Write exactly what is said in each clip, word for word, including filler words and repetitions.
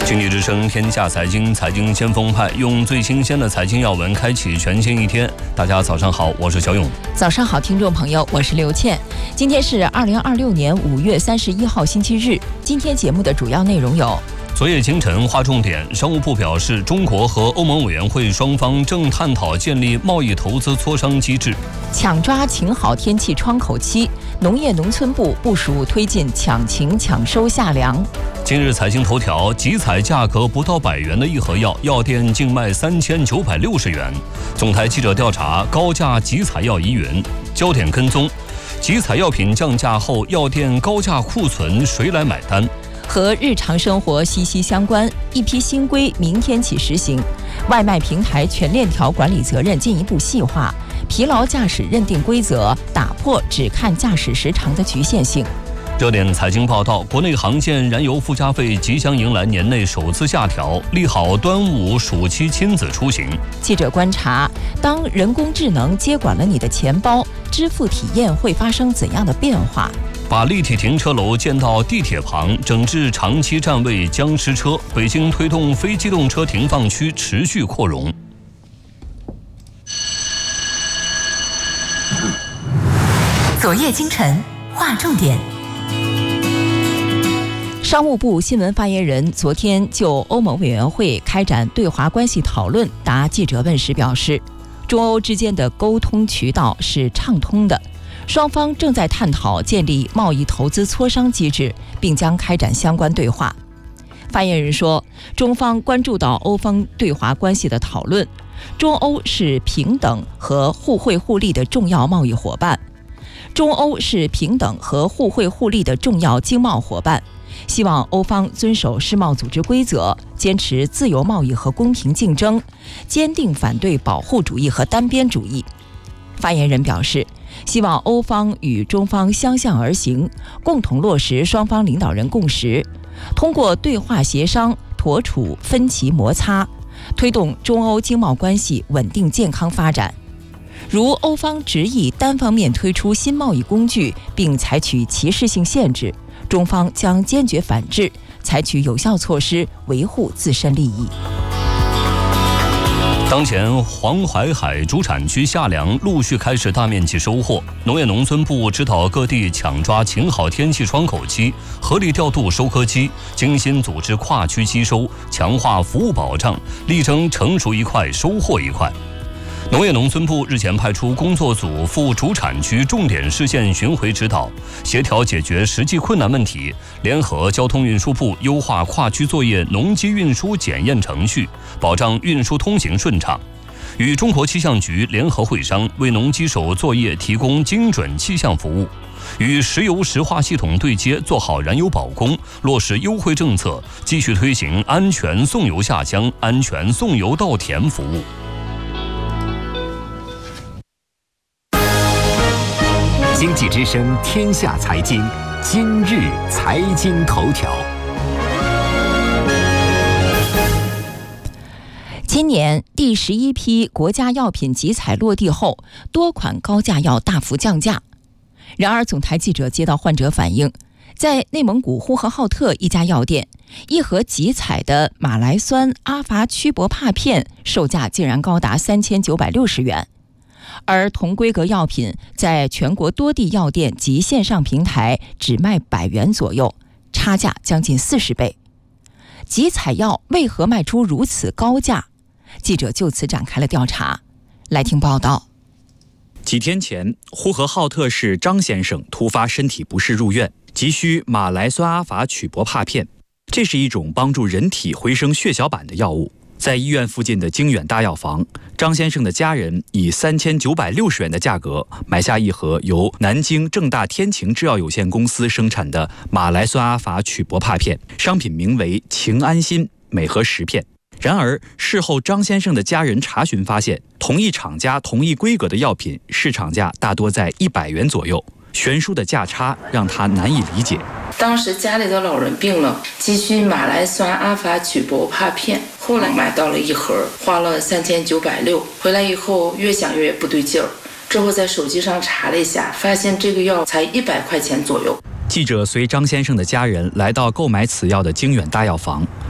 经济之声天下财经，财经先锋派，用最新鲜的财经要闻开启全新一天。大家早上好，我是小勇。 早上好，听众朋友，我是刘倩。今天是二零二六年五月三十一号星期日。今天节目的主要内容有： 昨夜清晨划重点，商务部表示，中国和欧盟委员会双方正探讨建立贸易投资磋商机制； 抢抓晴好天气窗口期，农业农村部部署推进抢晴抢收夏粮。 今日财经头条：集采价格不到百元的一盒药，药店净卖三千九百六十元。总台记者调查高价集采药疑云。焦点跟踪：集采药品降价后，药店高价库存，谁来买单？ 和日常生活息息相关，一批新规明天起实行，外卖平台全链条管理责任进一步细化，疲劳驾驶认定规则打破只看驾驶时长的局限性。 热点财经报道：国内航线燃油附加费即将迎来年内首次下调，利好端午暑期亲子出行。 记者观察，当人工智能接管了你的钱包，支付体验会发生怎样的变化？ 把立体停车楼建到地铁旁，整治长期占位僵尸车。北京推动非机动车停放区持续扩容。 昨夜今晨划重点。商务部新闻发言人昨天就欧盟委员会开展对华关系讨论答记者问时表示，中欧之间的沟通渠道是畅通的，双方正在探讨建立贸易投资磋商机制，并将开展相关对话。发言人说，中方关注到欧方对华关系的讨论，中欧是平等和互惠互利的重要贸易伙伴，中欧是平等和互惠互利的重要经贸伙伴，希望欧方遵守世贸组织规则，坚持自由贸易和公平竞争，坚定反对保护主义和单边主义。发言人表示，希望欧方与中方相向而行，共同落实双方领导人共识，通过对话协商妥处分歧摩擦，推动中欧经贸关系稳定健康发展。如欧方执意单方面推出新贸易工具并采取歧视性限制，中方将坚决反制，采取有效措施维护自身利益。 当前黄淮海主产区夏粮陆续开始大面积收获，农业农村部指导各地抢抓晴好天气窗口期，合理调度收割机，精心组织跨区机收，强化服务保障，力争成熟一块收获一块。农业农村部日前派出工作组赴主产区重点市县巡回指导，协调解决实际困难问题，联合交通运输部优化跨区作业农机运输检验程序，保障运输通行顺畅。与中国气象局联合会商，为农机手作业提供精准气象服务。与石油石化系统对接，做好燃油保供，落实优惠政策，继续推行安全送油下乡、安全送油到田服务。 经济之声天下财经，今日财经头条。 今年第十一批国家药品集采落地后，多款高价药大幅降价。然而，总台记者接到患者反映，在内蒙古呼和浩特一家药店，一盒集采的马来酸阿伐曲博帕片售价竟然高达三千九百六十元。而同规格药品在全国多地药店及线上平台只卖百元左右，差价将近四十倍。集采药为何卖出如此高价？记者就此展开了调查，来听报道。 几天前，呼和浩特市张先生突发身体不适入院，急需马来酸阿伐曲博帕片。这是一种帮助人体回升血小板的药物。在医院附近的京远大药房，张先生的家人以三千九百六十元的价格买下一盒由南京正大天晴制药有限公司生产的马来酸阿伐曲博帕片，商品名为晴安心，每盒十片。然而，事后张先生的家人查询发现，同一厂家、同一规格的药品市场价大多在一百元左右，悬殊的价差让他难以理解。 当时家里的老人病了，急需马来酸阿伐曲博帕片，后来买到了一盒，花了三千九百六。回来以后越想越不对劲儿，之后在手机上查了一下，发现这个药才一百块钱左右。 记者随张先生的家人来到购买此药的京远大药房，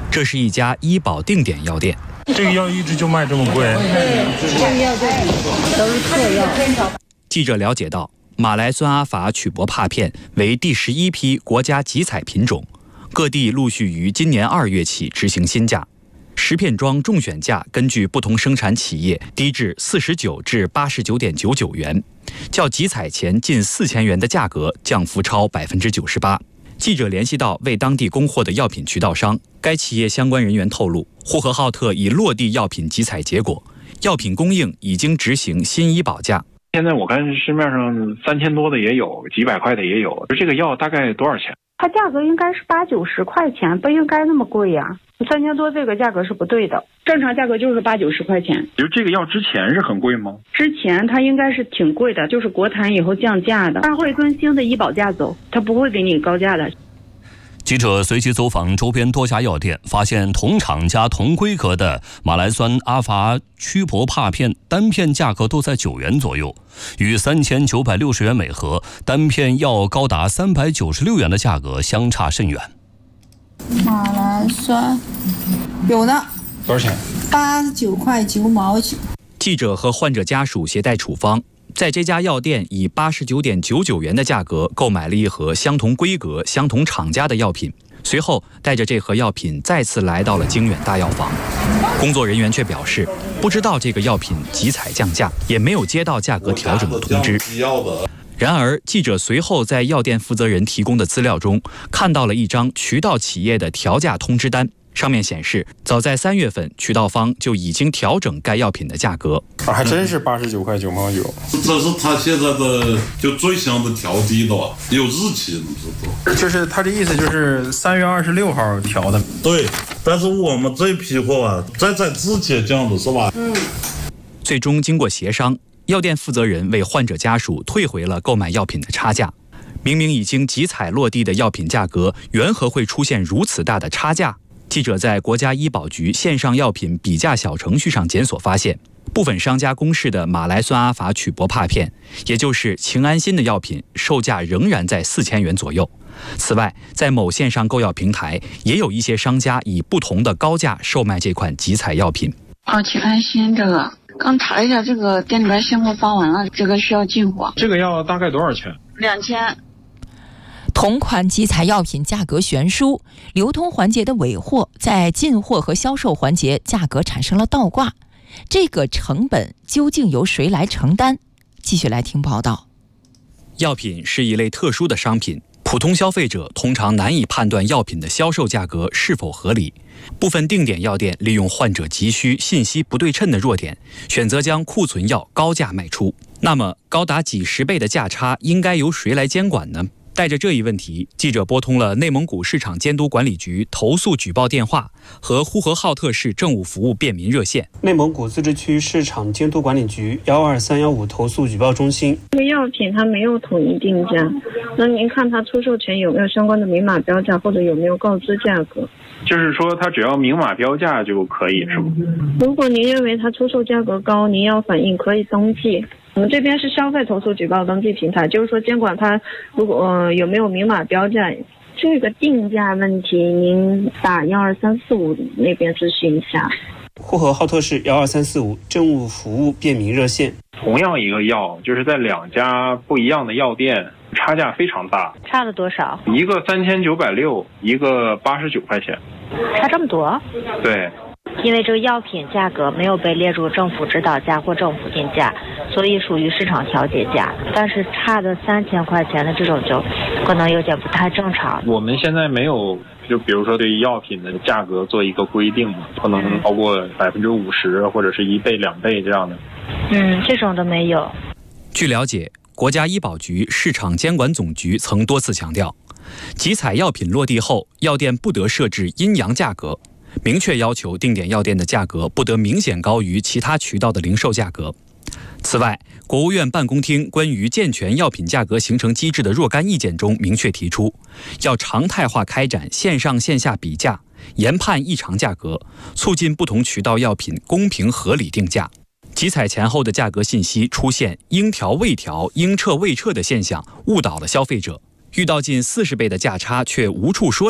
这是一家医保定点药店。 这个药一直就卖这么贵？ 对，这个药都是特药。 记者了解到，马来酸阿法曲博帕片为第十一批国家集采品种，各地陆续于今年二月起执行新价。十片装中选价根据不同生产企业低至四十九至八十九点九九元，较集采前近四千元的价格降幅超百分之九十八。记者联系到为当地供货的药品渠道商，该企业相关人员透露，呼和浩特已落地药品集采结果，药品供应已经执行新医保价。 现在我看市面上三千多的也有，几百块的也有。这个药大概多少钱？ 它价格应该是八九十块钱，不应该那么贵呀、啊。三千多这个价格是不对的，正常价格就是八九十块钱。 就这个药之前是很贵吗？ 之前它应该是挺贵的，就是国产以后降价的，它会跟新的医保价走，它不会给你高价的。 记者随即走访周边多家药店，发现同厂家同规格的马来酸阿法曲博帕片单片价格都在九元左右，与三千九百六十元每盒单片药高达三百九十六元的价格相差甚远。 马来酸有的， 多少钱？ 八十九块九毛九。 记者和患者家属携带处方，在这家药店以八十九点九九元的价格购买了一盒相同规格、相同厂家的药品，随后带着这盒药品再次来到了京远大药房。工作人员却表示，不知道这个药品集采降价，也没有接到价格调整的通知。然而，记者随后在药店负责人提供的资料中，看到了一张渠道企业的调价通知单，上面显示，早在三月份，渠道方就已经调整该药品的价格。 啊，还真是八十九块九毛九。 这是他现在的就最新的调低的，有日期，你知道？ 就是他这意思就是三月二十六号调的。 对，但是我们这批货啊，在在之前降的是吧？嗯。 最终经过协商，药店负责人为患者家属退回了购买药品的差价。明明已经集采落地的药品价格，缘何会出现如此大的差价？记者在国家医保局线上药品比价小程序上检索发现，部分商家公示的马来酸阿法曲博帕片，也就是庆安心的药品，售价仍然在四千元左右。此外，在某线上购药平台，也有一些商家以不同的高价售卖这款集采药品。 哦，庆安心这个刚查了一下，这个店里边信号发完了，这个需要进货。 这个药大概多少钱？ 两千。 同款集采药品价格悬殊，流通环节的尾货在进货和销售环节价格产生了倒挂，这个成本究竟由谁来承担？继续来听报道。 药品是一类特殊的商品，普通消费者通常难以判断药品的销售价格是否合理。部分定点药店利用患者急需、信息不对称的弱点，选择将库存药高价卖出。那么，高达几十倍的价差应该由谁来监管呢？带着这一问题，记者拨通了内蒙古市场监督管理局投诉举报电话和呼和浩特市政务服务便民热线。 内蒙古自治区市场监督管理局幺二三幺五投诉举报中心。 这个药品它没有统一定价，那您看它出售前有没有相关的明码标价，或者有没有告知价格？ 就是说，它只要明码标价就可以，是吗？ 如果您认为它出售价格高，您要反映可以登记。我们这边是消费投诉举报登记平台，就是说监管它如果、呃、有没有明码标价。这个定价问题，您打幺二三四五那边咨询一下。 呼和浩特市幺二三四五政务服务便民热线。 同样一个药，就是在两家不一样的药店，差价非常大。 差了多少？ 一个三千九百六，一个八十九块钱。 差这么多？ 对。 因为这个药品价格没有被列入政府指导价或政府定价，所以属于市场调节价。但是差的三千块钱的这种就可能有点不太正常。 我们现在没有，就比如说对药品的价格做一个规定，不能超过百分之五十或者是一倍两倍这样的。 嗯，这种都没有。 据了解，国家医保局市场监管总局曾多次强调，集采药品落地后，药店不得设置阴阳价格。明确要求定点药店的价格不得明显高于其他渠道的零售价格。此外，国务院办公厅关于健全药品价格形成机制的若干意见中明确提出，要常态化开展线上线下比价，研判异常价格，促进不同渠道药品公平合理定价。集采前后的价格信息出现应调未调、应撤未撤的现象，误导了消费者。遇到近四十倍的价差却无处说理，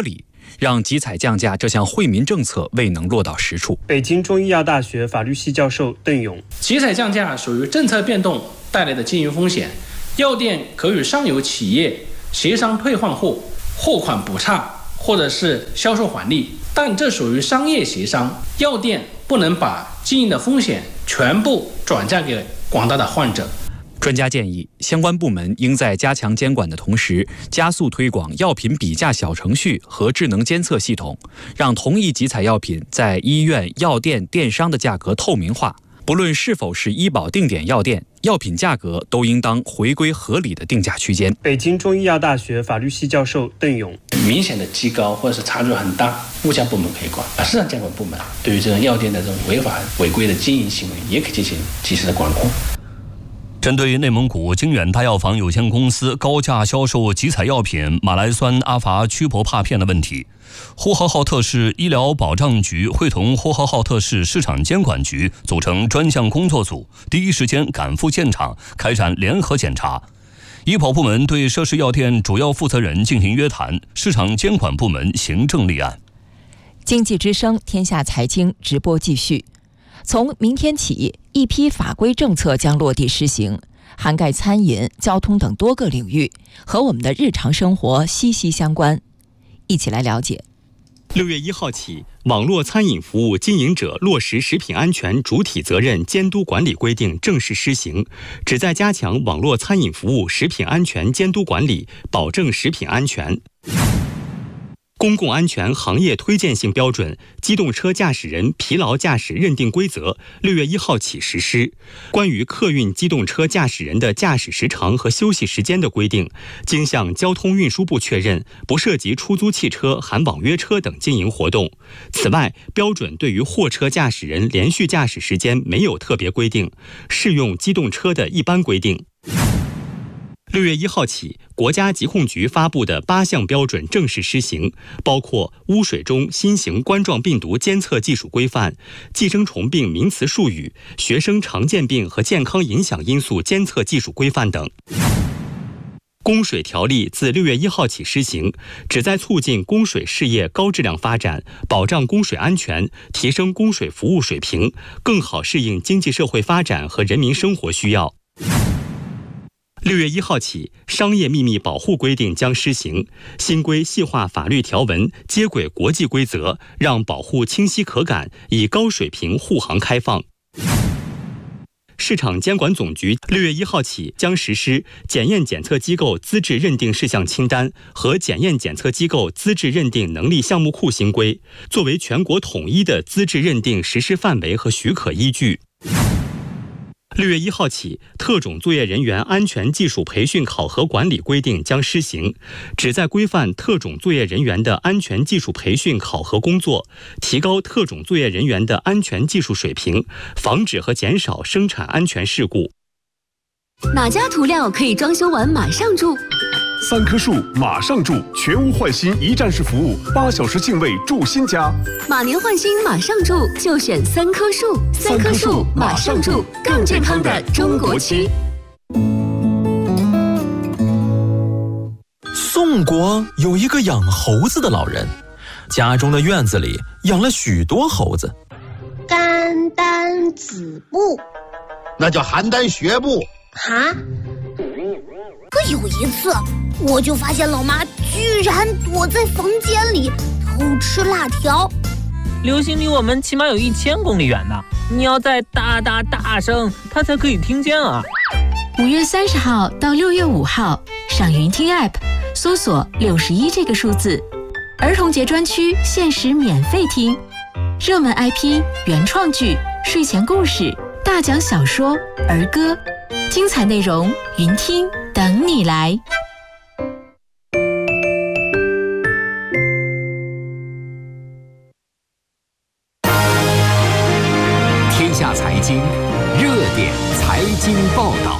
让集采降价这项惠民政策未能落到实处。 北京中医药大学法律系教授邓勇： 集采降价属于政策变动带来的经营风险，药店可与上游企业协商退换货、货款补差或者是销售返利，但这属于商业协商，药店不能把经营的风险全部转嫁给广大的患者。 专家建议，相关部门应在加强监管的同时，加速推广药品比价小程序和智能监测系统，让同一集采药品在医院、药店、电商的价格透明化。不论是否是医保定点药店，药品价格都应当回归合理的定价区间。 北京中医药大学法律系教授邓勇： 明显的畸高或者是差距很大，物价部门可以管，而市场监管部门对于这种药店的这种违法违规的经营行为也可以进行及时的管控。 针对内蒙古京远大药房有限公司高价销售集采药品马来酸阿法曲泊帕片的问题，呼和浩特市医疗保障局会同呼和浩特市市场监管局组成专项工作组，第一时间赶赴现场开展联合检查。医保部门对涉事药店主要负责人进行约谈，市场监管部门行政立案。 经济之声天下财经直播继续。从明天起，一批法规政策将落地施行，涵盖餐饮、交通等多个领域，和我们的日常生活息息相关。一起来了解。 六月一号起，网络餐饮服务经营者落实食品安全主体责任监督管理规定正式施行，旨在加强网络餐饮服务食品安全监督管理，保证食品安全。公共安全行业推荐性标准机动车驾驶人疲劳驾驶认定规则六月一号起实施。关于客运机动车驾驶人的驾驶时长和休息时间的规定，经向交通运输部确认，不涉及出租汽车、含网约车等经营活动。此外，标准对于货车驾驶人连续驾驶时间没有特别规定，适用机动车的一般规定。六月一号起，国家疾控局发布的八项标准正式施行，包括污水中新型冠状病毒监测技术规范、寄生虫病名词术语、学生常见病和健康影响因素监测技术规范等。供水条例自六月一号起施行，旨在促进供水事业高质量发展，保障供水安全，提升供水服务水平，更好适应经济社会发展和人民生活需要。六月一号起，商业秘密保护规定将施行，新规细化法律条文，接轨国际规则，让保护清晰可感，以高水平护航开放。市场监管总局六月一号起将实施检验检测机构资质认定事项清单和检验检测机构资质认定能力项目库新规，作为全国统一的资质认定实施范围和许可依据。六月一号起，特种作业人员安全技术培训考核管理规定将施行，旨在规范特种作业人员的安全技术培训考核工作，提高特种作业人员的安全技术水平，防止和减少生产安全事故。 哪家涂料可以装修完马上住？ 三棵树马上住，全屋换新一站式服务，八小时净位住新家。 马年换新马上住，就选三棵树。三棵树马上住，更健康的中国区。 宋国有一个养猴子的老人，家中的院子里养了许多猴子。 甘丹子部， 那叫邯郸学步。 哈？可有一次，我就发现老妈居然躲在房间里偷吃辣条。 流星离我们起码有一千公里远呢，你要再大大大声，它才可以听见啊！ 五月三十号到六月五号，上云听 App 搜索六十一这个数字，儿童节专区限时免费听，热门 I P、原创剧、睡前故事、大讲小说、儿歌，精彩内容云听等你来。 天下财经热点财经报道。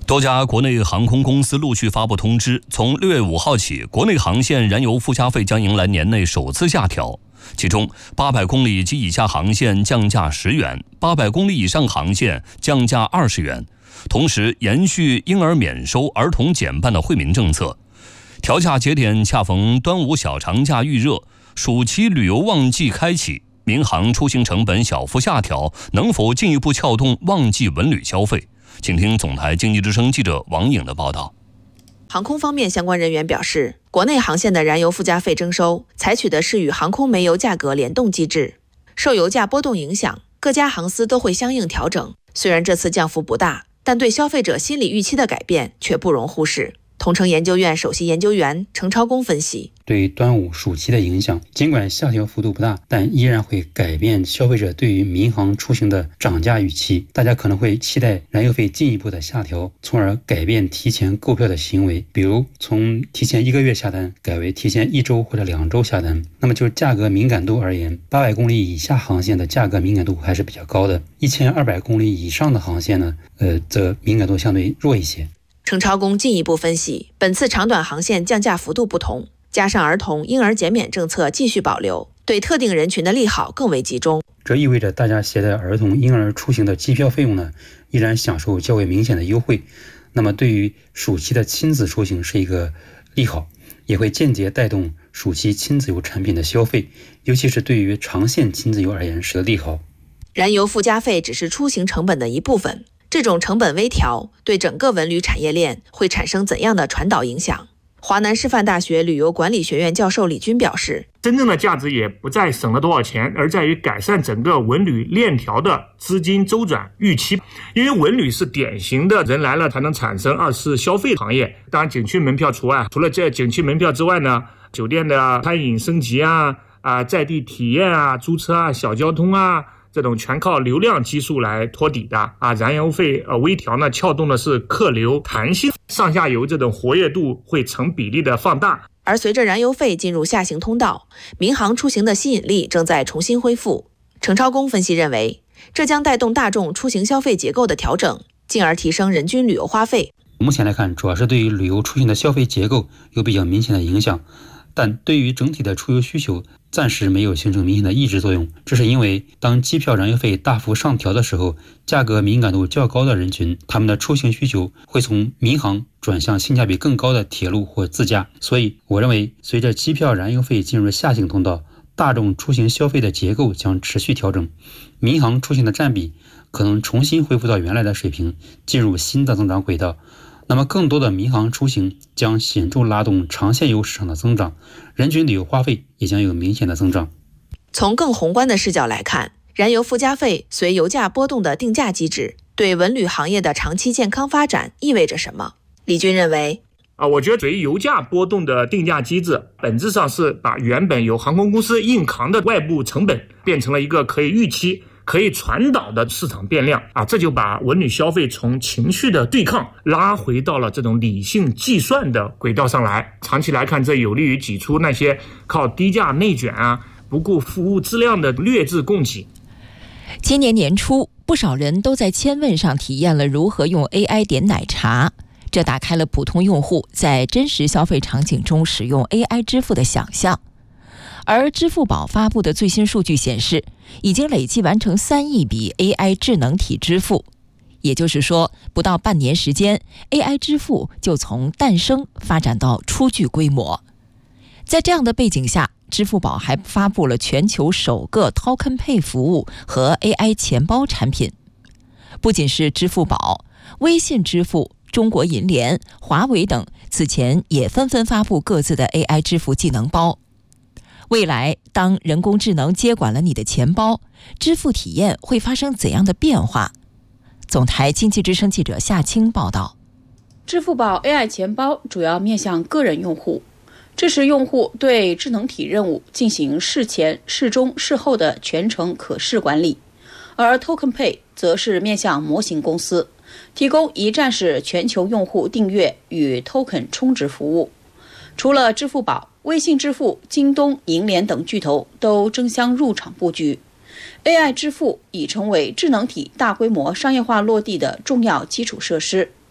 多家国内航空公司陆续发布通知，从六月五号起，国内航线燃油附加费将迎来年内首次下调。其中，八百公里及以下航线降价十元，八百公里以上航线降价二十元。同时，延续婴儿免收、儿童减半的惠民政策。调价节点恰逢端午小长假预热，暑期旅游旺季开启，民航出行成本小幅下调，能否进一步撬动旺季文旅消费？请听总台经济之声记者王颖的报道。 航空方面相关人员表示，国内航线的燃油附加费征收采取的是与航空煤油价格联动机制，受油价波动影响，各家航司都会相应调整。虽然这次降幅不大，但对消费者心理预期的改变却不容忽视。同程研究院首席研究员程超公分析， 对端午暑期的影响，尽管下调幅度不大，但依然会改变消费者对于民航出行的涨价预期。大家可能会期待燃油费进一步的下调，从而改变提前购票的行为，比如从提前一个月下单改为提前一周或者两周下单。那么就价格敏感度而言，八百公里以下航线的价格敏感度还是比较高的，一千二百公里以上的航线呢，呃，则敏感度相对弱一些。 程超公进一步分析，本次长短航线降价幅度不同，加上儿童婴儿减免政策继续保留，对特定人群的利好更为集中。 这意味着大家携带儿童婴儿出行的机票费用呢，依然享受较为明显的优惠。那么对于暑期的亲子出行是一个利好，也会间接带动暑期亲子游产品的消费，尤其是对于长线亲子游而言是个利好。 燃油附加费只是出行成本的一部分，这种成本微调对整个文旅产业链会产生怎样的传导影响？华南师范大学旅游管理学院教授李军表示， 真正的价值也不在省了多少钱，而在于改善整个文旅链条的资金周转预期。因为文旅是典型的人来了才能产生二次消费行业，当然景区门票除外。除了这景区门票之外呢，酒店的餐饮升级啊、啊在地体验啊、租车啊、小交通啊，这种全靠流量基数来托底的啊，燃油费呃微调呢，撬动的是客流弹性，上下游这种活跃度会成比例的放大。 而随着燃油费进入下行通道，民航出行的吸引力正在重新恢复。程超公分析认为，这将带动大众出行消费结构的调整，进而提升人均旅游花费。 目前来看，主要是对于旅游出行的消费结构有比较明显的影响，但对于整体的出游需求暂时没有形成明显的抑制作用。这是因为当机票燃油费大幅上调的时候，价格敏感度较高的人群，他们的出行需求会从民航转向性价比更高的铁路或自驾。所以我认为，随着机票燃油费进入下行通道，大众出行消费的结构将持续调整，民航出行的占比可能重新恢复到原来的水平，进入新的增长轨道。那么更多的民航出行将显著拉动长线游市场的增长，人均旅游花费也将有明显的增长。 从更宏观的视角来看，燃油附加费随油价波动的定价机制对文旅行业的长期健康发展意味着什么？李军认为啊，我觉得随油价波动的定价机制本质上是把原本由航空公司硬扛的外部成本变成了一个可以预期可以传导的市场变量啊，这就把文旅消费从情绪的对抗拉回到了这种理性计算的轨道上来。长期来看，这有利于挤出那些靠低价内卷啊、不顾服务质量的劣质供给。 今年年初，不少人都在千问上体验了如何用 A I 点奶茶，这打开了普通用户在真实消费场景中使用 A I 支付的想象。而支付宝发布的最新数据显示，已经累计完成三亿笔 A I 智能体支付，也就是说，不到半年时间 ，A I 支付就从诞生发展到初具规模。在这样的背景下，支付宝还发布了全球首个 Token Pay 服务和 A I 钱包产品。不仅是支付宝，微信支付、中国银联、华为等此前也纷纷发布各自的 A I 支付技能包。未来，当人工智能接管了你的钱包，支付体验会发生怎样的变化？总台经济之声记者夏青报道。 支付宝 A I 钱包主要面向个人用户，支持用户对智能体任务进行事前、事中、事后的全程可视管理，而 Token Pay 则是面向模型公司，提供一站式全球用户订阅与 Token 充值服务。除了支付宝、微信支付、京东、银联等巨头都争相入场布局， A I 支付已成为智能体大规模商业化落地的重要基础设施。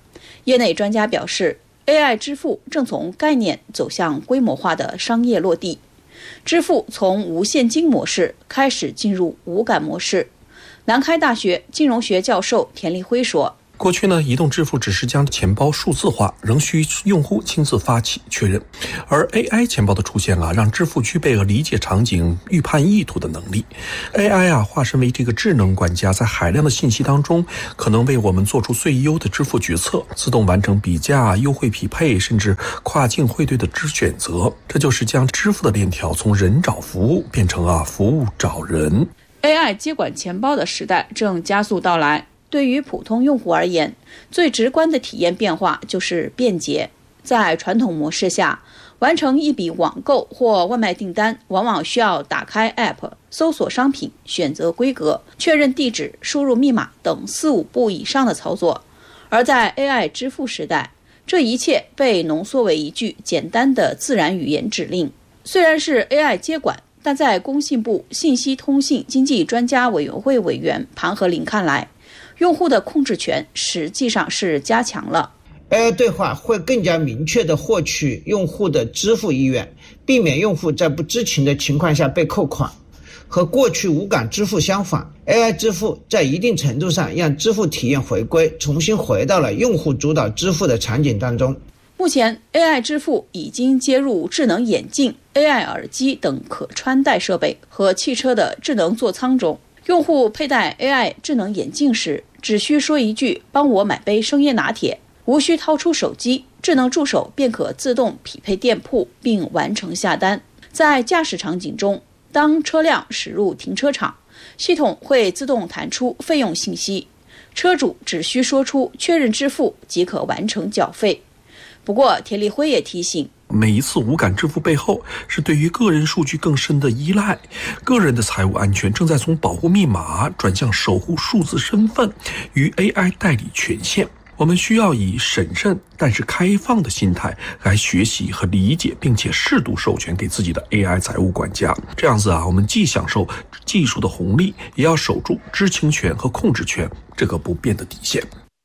业内专家表示， A I 支付正从概念走向规模化的商业落地，支付从无现金模式开始进入无感模式。南开大学金融学教授田立辉说， 过去呢，移动支付只是将钱包数字化，仍需用户亲自发起确认。而 A I 钱包的出现啊，让支付具备了理解场景、预判意图的能力。A I 啊，化身为这个智能管家，在海量的信息当中，可能为我们做出最优的支付决策，自动完成比价、优惠匹配，甚至跨境汇兑的支选择。这就是将支付的链条从人找服务变成啊服务找人。 A I 接管钱包的时代正加速到来。对于普通用户而言，最直观的体验变化就是便捷。在传统模式下，完成一笔网购或外卖订单，往往需要打开 App 搜索商品、选择规格、确认地址、输入密码等四五步以上的操作。而在 A I 支付时代，这一切被浓缩为一句简单的自然语言指令。虽然是 A I 接管，但在工信部信息通信经济专家委员会委员庞和林看来，用户的控制权实际上是加强了。 A I 对话会更加明确地获取用户的支付意愿，避免用户在不知情的情况下被扣款。和过去无感支付相反， A I 支付在一定程度上让支付体验回归，重新回到了用户主导支付的场景当中。 目前 A I 支付已经接入智能眼镜、A I 耳机等可穿戴设备和汽车的智能座舱中。用户佩戴 A I 智能眼镜时，只需说一句“帮我买杯生椰拿铁”，无需掏出手机，智能助手便可自动匹配店铺并完成下单。在驾驶场景中，当车辆驶入停车场，系统会自动弹出费用信息，车主只需说出确认支付即可完成缴费。不过，田立辉也提醒， 每一次无感支付背后是对于个人数据更深的依赖，个人的财务安全正在从保护密码转向守护数字身份，与 A I 代理权限。我们需要以审慎但是开放的心态来学习和理解，并且适度授权给自己的 A I 财务管家。这样子啊，我们既享受技术的红利，也要守住知情权和控制权这个不变的底线。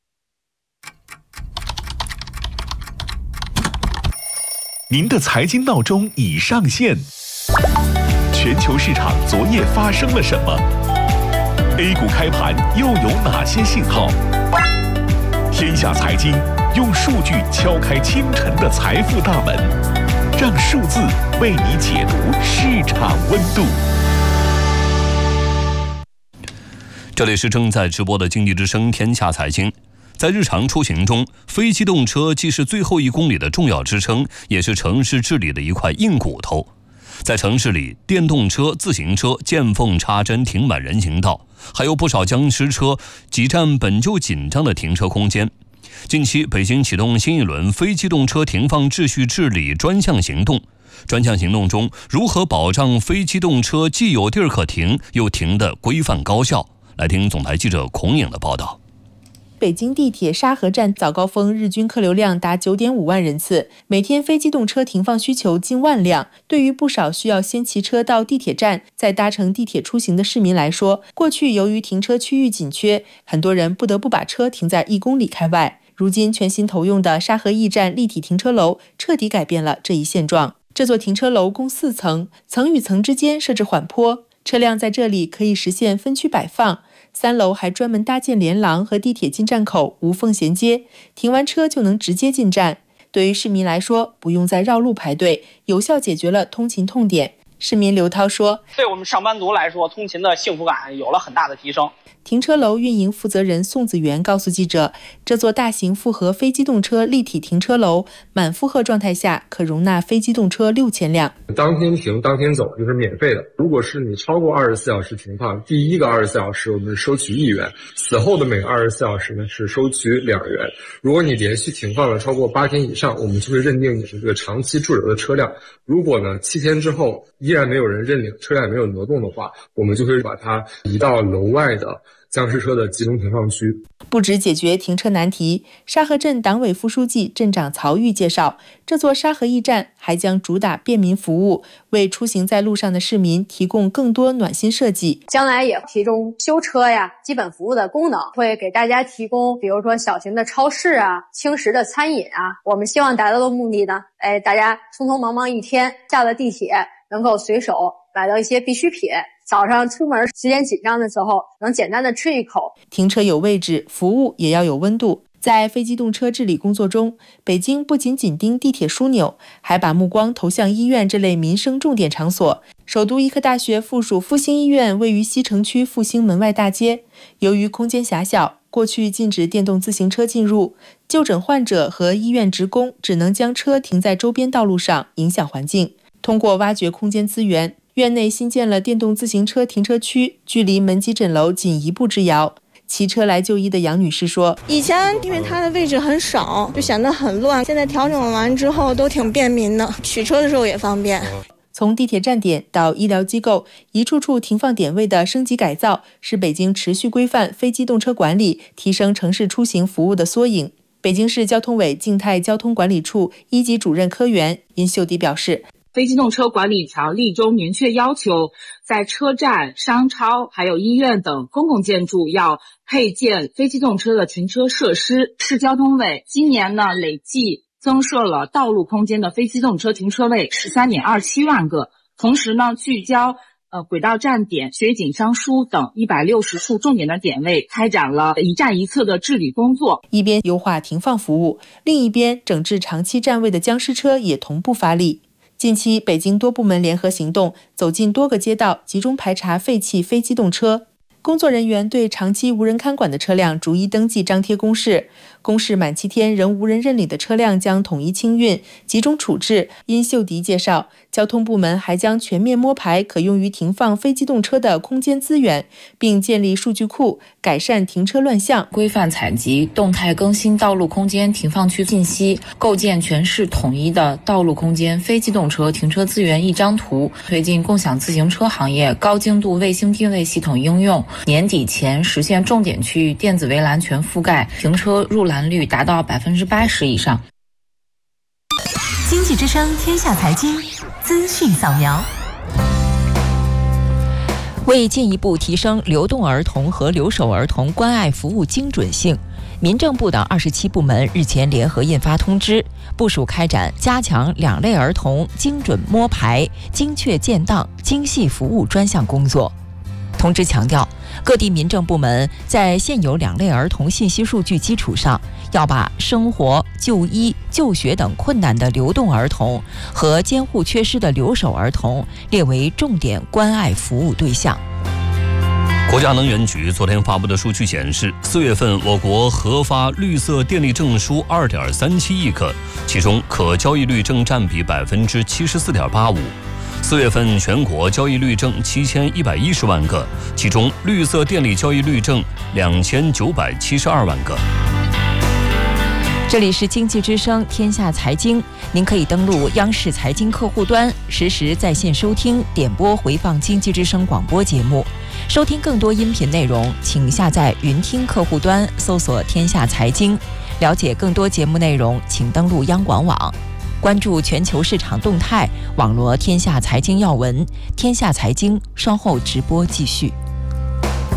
您的财经闹钟已上线。全球市场昨夜发生了什么 ？A 股开盘又有哪些信号？天下财经用数据敲开清晨的财富大门，让数字为你解读市场温度。 这里是正在直播的经济之声天下财经。在日常出行中，非机动车既是最后一公里的重要支撑，也是城市治理的一块硬骨头。在城市里，电动车、自行车见缝插针停满人行道，还有不少僵尸车挤占本就紧张的停车空间。近期，北京启动新一轮非机动车停放秩序治理专项行动。专项行动中，如何保障非机动车既有地儿可停，又停得规范高效？来听总台记者孔颖的报道。 北京地铁沙河站早高峰日均客流量达 九点五万人次，每天非机动车停放需求近万辆。对于不少需要先骑车到地铁站再搭乘地铁出行的市民来说，过去由于停车区域紧缺，很多人不得不把车停在一公里开外。如今全新投用的沙河驿站立体停车楼彻底改变了这一现状。这座停车楼共四层，层与层之间设置缓坡，车辆在这里可以实现分区摆放。三楼还专门搭建连廊和地铁进站口无缝衔接，停完车就能直接进站。对于市民来说，不用再绕路排队，有效解决了通勤痛点。市民刘涛说， 对我们上班族来说，通勤的幸福感有了很大的提升。 停车楼运营负责人宋子元告诉记者，这座大型复合非机动车立体停车楼满负荷状态下可容纳非机动车六千辆， 当天停当天走就是免费的。如果是你超过二十四小时停放，第一个二十四小时我们收取一元，此后的每个二十四小时呢是收取两元。如果你连续停放了超过八天以上，我们就会认定你是这个长期驻留的车辆。如果呢七天之后依然没有人认领，车辆没有挪动的话，我们就会把它移到楼外的僵尸车的集中停放区。 不止解决停车难题，沙河镇党委副书记、镇长曹玉介绍，这座沙河驿站还将主打便民服务，为出行在路上的市民提供更多暖心设计。 将来也提供修车呀、基本服务的功能，会给大家提供，比如说小型的超市啊、轻食的餐饮啊。我们希望达到的目的呢，哎，大家匆匆忙忙一天下了地铁，能够随手买到一些必需品。早上出门时间紧张的时候，能简单的吃一口。 停车有位置，服务也要有温度。在非机动车治理工作中，北京不仅紧盯地铁枢纽，还把目光投向医院这类民生重点场所。首都医科大学附属复兴医院位于西城区复兴门外大街，由于空间狭小，过去禁止电动自行车进入，就诊患者和医院职工只能将车停在周边道路上，影响环境。通过挖掘空间资源，院内新建了电动自行车停车区，距离门急诊楼仅一步之遥。骑车来就医的杨女士说， 以前因为它的位置很少，就显得很乱，现在调整完之后都挺便民的，取车的时候也方便。 从地铁站点到医疗机构，一处处停放点位的升级改造，是北京持续规范非机动车管理、提升城市出行服务的缩影。北京市交通委静态交通管理处一级主任科员殷秀迪表示， 非机动车管理条例中明确要求，在车站、商超还有医院等公共建筑要配建非机动车的停车设施。市交通委今年呢累计增设了道路空间的非机动车停车位 十三点二七万个，同时呢聚焦呃轨道站点、学警商书等一百六十处重点的点位，开展了一站一侧的治理工作。 一边优化停放服务，另一边整治长期占位的僵尸车也同步发力。近期，北京多部门联合行动，走进多个街道，集中排查废弃非机动车。工作人员对长期无人看管的车辆逐一登记张贴公示，公示满七天仍无人认领的车辆将统一清运，集中处置。殷秀迪介绍，交通部门还将全面摸排可用于停放非机动车的空间资源，并建立数据库，改善停车乱象， 规范采集、动态更新道路空间停放区信息，构建全市统一的道路空间非机动车停车资源一张图，推进共享自行车行业高精度卫星定位系统应用。年底前实现重点区域电子围栏全覆盖，停车入栏率达到百分之八十以上。 经济之声天下财经资讯扫描。 为进一步提升流动儿童和留守儿童关爱服务精准性，民政部等二十七部门日前联合印发通知，部署开展加强两类儿童精准摸排、精确建档、精细服务专项工作。通知强调，各地民政部门在现有两类儿童信息数据基础上，要把生活、就医、就学等困难的流动儿童和监护缺失的留守儿童列为重点关爱服务对象。 国家能源局昨天发布的数据显示，四月份我国核发绿色电力证书 二点三七亿个，其中可交易率证占比 百分之七十四点八五。四月份全国交易率证七千一百一十万个，其中绿色电力交易率证两千九百七十二万个。 这里是经济之声天下财经，您可以登录央视财经客户端，实时在线收听、点播回放经济之声广播节目。收听更多音频内容，请下载云听客户端，搜索天下财经。了解更多节目内容，请登录央广网。关注全球市场动态，网罗天下财经要闻。天下财经稍后直播继续。